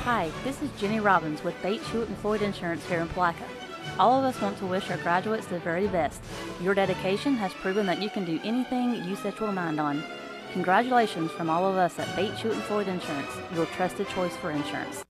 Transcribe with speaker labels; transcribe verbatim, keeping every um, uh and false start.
Speaker 1: Hi, this is Jenny Robbins with Bates, Hewitt and Floyd Insurance here in Palaca. All of us want to wish our graduates the very best. Your dedication has proven that you can do anything you set your mind on. Congratulations from all of us at Bates, Hewitt and Floyd Insurance, your trusted choice for insurance.